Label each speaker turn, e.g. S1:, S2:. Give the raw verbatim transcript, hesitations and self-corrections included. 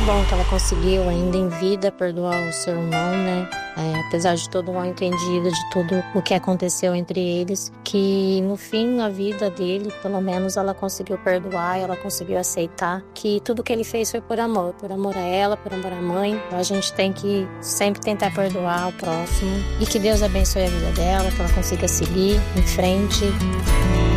S1: bom que ela conseguiu ainda em vida perdoar o seu irmão, né? É, apesar de todo o mal entendido, de tudo o que aconteceu entre eles, que no fim, na vida dele, pelo menos ela conseguiu perdoar, ela conseguiu aceitar que tudo que ele fez foi por amor, por amor a ela, por amor à mãe. Então a gente tem que sempre tentar perdoar o próximo e que Deus abençoe a vida dela, que ela consiga seguir em frente.